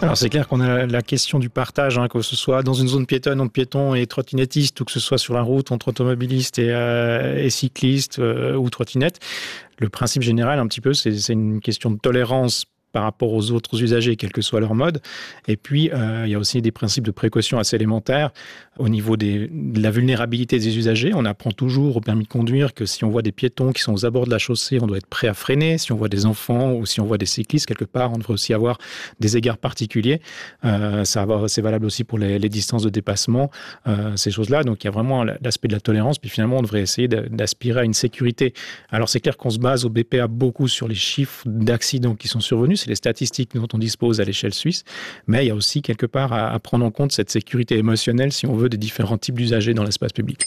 Alors c'est clair qu'on a la question du partage, que ce soit dans une zone piétonne entre piétons et trottinettistes ou que ce soit sur la route entre automobilistes et cyclistes ou trottinettes. Le principe général, un petit peu, c'est une question de tolérance par rapport aux autres usagers, quel que soit leur mode. Et puis, il y a aussi des principes de précaution assez élémentaires au niveau de la vulnérabilité des usagers. On apprend toujours au permis de conduire que si on voit des piétons qui sont aux abords de la chaussée, on doit être prêt à freiner. Si on voit des enfants ou si on voit des cyclistes, quelque part, on devrait aussi avoir des égards particuliers. C'est valable aussi pour les distances de dépassement, ces choses-là. Donc, il y a vraiment l'aspect de la tolérance. Puis finalement, on devrait essayer d'aspirer à une sécurité. Alors, c'est clair qu'on se base au BPA beaucoup sur les chiffres d'accidents qui sont survenus. C'est les statistiques dont on dispose à l'échelle suisse. Mais il y a aussi quelque part à prendre en compte cette sécurité émotionnelle, si on veut, des différents types d'usagers dans l'espace public.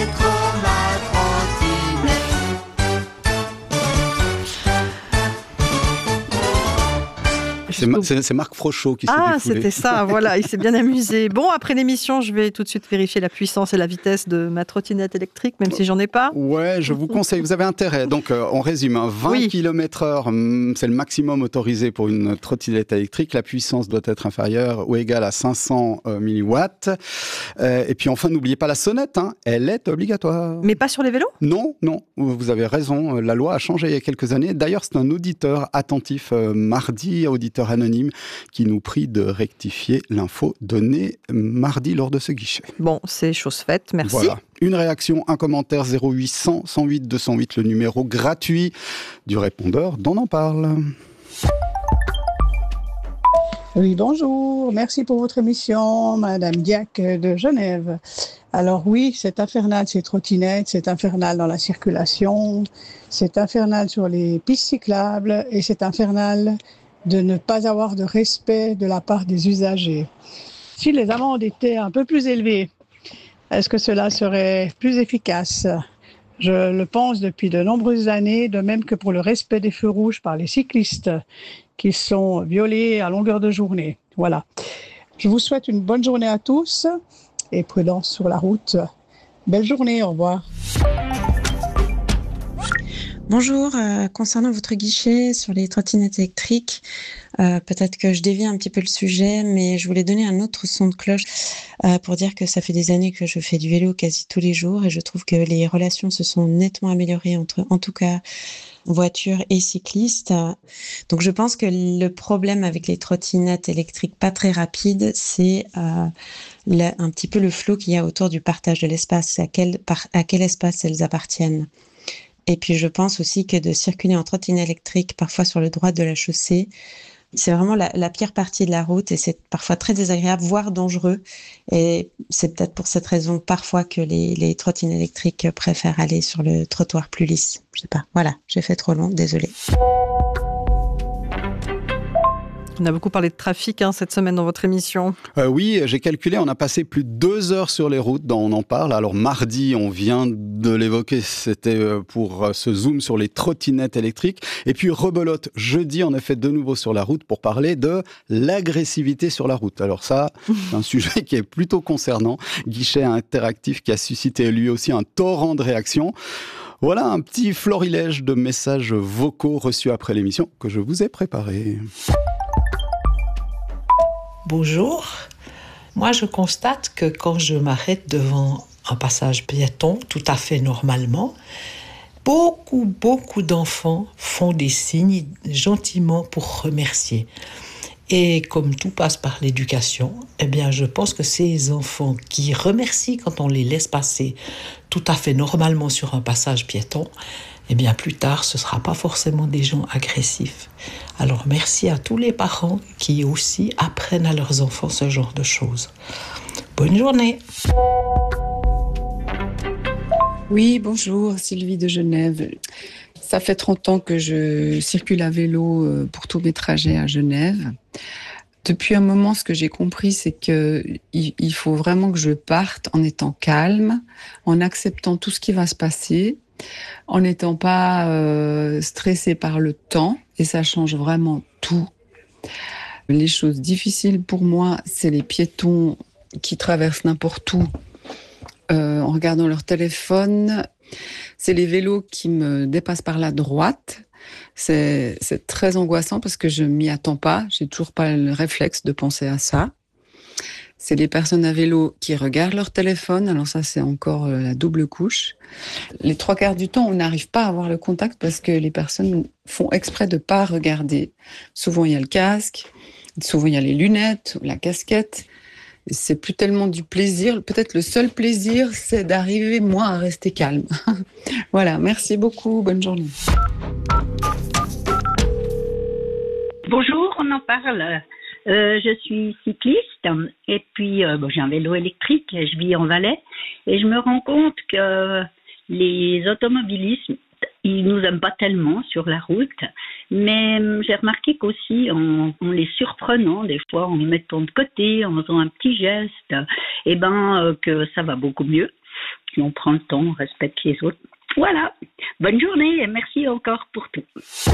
C'est Marc Frochot qui s'est défoulé. Ah, c'était ça, voilà, il s'est bien amusé. Bon, après l'émission, je vais tout de suite vérifier la puissance et la vitesse de ma trottinette électrique, même si j'en ai pas. Ouais, je vous conseille, vous avez intérêt. Donc, on résume, 20 km/h, c'est le maximum autorisé pour une trottinette électrique. La puissance doit être inférieure ou égale à 500 milliwatts. Et puis enfin, n'oubliez pas la sonnette, elle est obligatoire. Mais pas sur les vélos ? Non, vous avez raison, la loi a changé il y a quelques années. D'ailleurs, c'est un auditeur attentif, mardi, auditeur anonyme, qui nous prie de rectifier l'info donnée mardi lors de ce guichet. Bon, c'est chose faite, merci. Voilà. Une réaction, un commentaire, 0800 108 208, le numéro gratuit du répondeur dont on parle. Oui, bonjour. Merci pour votre émission, Madame Diac de Genève. Alors oui, c'est infernal ces trottinettes, c'est infernal dans la circulation, c'est infernal sur les pistes cyclables et c'est infernal de ne pas avoir de respect de la part des usagers. Si les amendes étaient un peu plus élevées, est-ce que cela serait plus efficace ? Je le pense depuis de nombreuses années, de même que pour le respect des feux rouges par les cyclistes qui sont violés à longueur de journée. Voilà. Je vous souhaite une bonne journée à tous et prudence sur la route. Belle journée, au revoir. Bonjour, concernant votre guichet sur les trottinettes électriques, peut-être que je dévie un petit peu le sujet, mais je voulais donner un autre son de cloche pour dire que ça fait des années que je fais du vélo quasi tous les jours et je trouve que les relations se sont nettement améliorées entre, en tout cas, voitures et cyclistes. Donc je pense que le problème avec les trottinettes électriques pas très rapides, c'est un petit peu le flot qu'il y a autour du partage de l'espace, à quel espace elles appartiennent. Et puis je pense aussi que de circuler en trottinette électrique, parfois sur le droit de la chaussée, c'est vraiment la pire partie de la route et c'est parfois très désagréable, voire dangereux. Et c'est peut-être pour cette raison parfois que les trottinettes électriques préfèrent aller sur le trottoir plus lisse. Je sais pas. Voilà, j'ai fait trop long, désolée. On a beaucoup parlé de trafic cette semaine dans votre émission. Oui, j'ai calculé, on a passé plus de 2 heures sur les routes, on en parle. Alors mardi, on vient de l'évoquer, c'était pour ce zoom sur les trottinettes électriques. Et puis rebelote, jeudi, on est fait de nouveau sur la route pour parler de l'agressivité sur la route. Alors ça, c'est un sujet qui est plutôt concernant. Guichet interactif qui a suscité lui aussi un torrent de réactions. Voilà un petit florilège de messages vocaux reçus après l'émission que je vous ai préparé. Bonjour. Moi, je constate que quand je m'arrête devant un passage piéton, tout à fait normalement, beaucoup d'enfants font des signes gentiment pour remercier. Et comme tout passe par l'éducation, je pense que ces enfants qui remercient quand on les laisse passer tout à fait normalement sur un passage piéton, plus tard, ce ne sera pas forcément des gens agressifs. Alors, merci à tous les parents qui aussi apprennent à leurs enfants ce genre de choses. Bonne journée. Oui, bonjour, Sylvie de Genève. Ça fait 30 ans que je circule à vélo pour tous mes trajets à Genève. Depuis un moment, ce que j'ai compris, c'est qu'il faut vraiment que je parte en étant calme, en acceptant tout ce qui va se passer, en n'étant pas stressée par le temps, et ça change vraiment tout. Les choses difficiles pour moi, c'est les piétons qui traversent n'importe où en regardant leur téléphone. C'est les vélos qui me dépassent par la droite. C'est très angoissant parce que je m'y attends pas. J'ai toujours pas le réflexe de penser à ça. C'est les personnes à vélo qui regardent leur téléphone. Alors ça, c'est encore la double couche. Les 3/4 du temps, on n'arrive pas à avoir le contact parce que les personnes font exprès de pas regarder. Souvent, il y a le casque. Souvent, il y a les lunettes, la casquette. C'est plus tellement du plaisir. Peut-être le seul plaisir, c'est d'arriver, moi, à rester calme. Voilà, merci beaucoup. Bonne journée. Bonjour, on en parle. Je suis cycliste et puis j'ai un vélo électrique, je vis en Valais et je me rends compte que les automobilistes, ils nous aiment pas tellement sur la route, mais j'ai remarqué qu'aussi en les surprenant des fois, en me mettant de côté, en faisant un petit geste, que ça va beaucoup mieux. Si on prend le temps, on respecte les autres. Voilà, bonne journée et merci encore pour tout.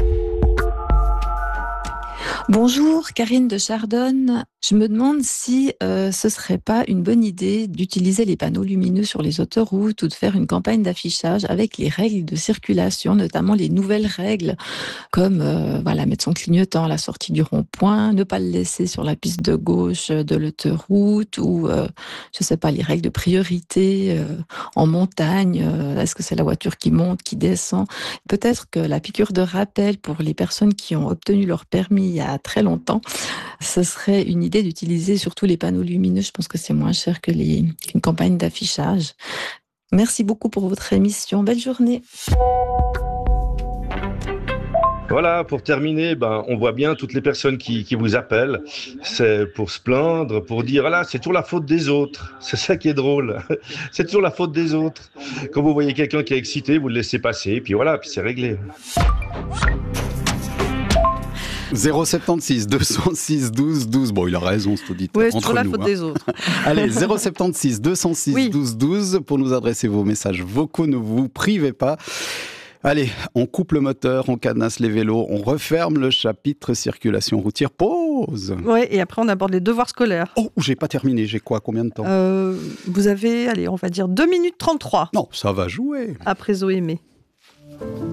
Bonjour, Karine de Chardonne. Je me demande si ce serait pas une bonne idée d'utiliser les panneaux lumineux sur les autoroutes ou de faire une campagne d'affichage avec les règles de circulation, notamment les nouvelles règles comme mettre son clignotant à la sortie du rond-point, ne pas le laisser sur la piste de gauche de l'autoroute ou les règles de priorité en montagne. Est-ce que c'est la voiture qui monte, qui descend? Peut-être que la piqûre de rappel pour les personnes qui ont obtenu leur permis il y a très longtemps, ce serait une idée d'utiliser surtout les panneaux lumineux. Je pense que c'est moins cher qu'une campagne d'affichage. Merci beaucoup pour votre émission. Belle journée. Voilà, pour terminer, on voit bien toutes les personnes qui vous appellent. C'est pour se plaindre, pour dire, c'est toujours la faute des autres. C'est ça qui est drôle. C'est toujours la faute des autres. Quand vous voyez quelqu'un qui est excité, vous le laissez passer, puis voilà, puis c'est réglé. 076 206 12 12. Bon, il a raison, cet auditeur. Oui, c'est toujours la faute des autres. Allez, 076 206 12 12 pour nous adresser vos messages vocaux. Ne vous privez pas. Allez, on coupe le moteur, on cadenasse les vélos, on referme le chapitre circulation routière. Pause. Oui, et après on aborde les devoirs scolaires. Oh, j'ai pas terminé. J'ai quoi? Combien de temps? Vous avez, on va dire 2 minutes 33. Non, ça va jouer. Après Zoé Aimé.